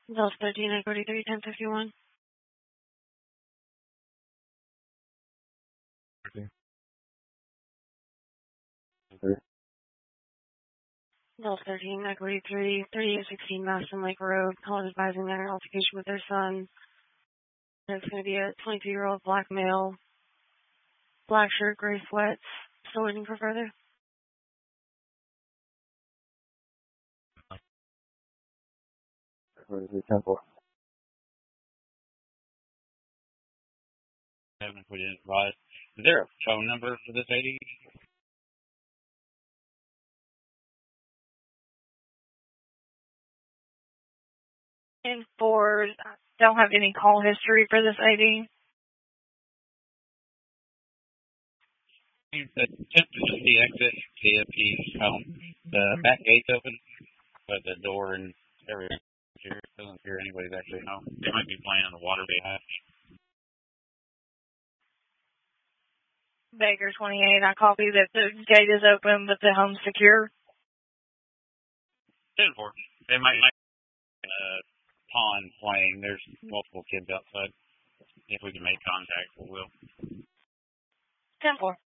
Delta 13, Equity 3, 1051. Okay. Delta 13, Equity 3, 3816 Maston Lake Road. Call advising they're in altercation with their son. It's going to be a 22-year-old black male, black shirt, gray sweats. Still waiting for further. Where is the temple? If we didn't provide. Is there a phone number for this AD? And for, don't have any call history for this AD. Attempt to the exit, see if he's home. The back gate's open, but the door and everything doesn't appear anybody's actually home. They might be playing on the water hatch. Baker 28, I copy that the gate is open, but the home's secure. 10-4. They might pond playing. There's multiple kids outside. If we can make contact, we will. 10-4.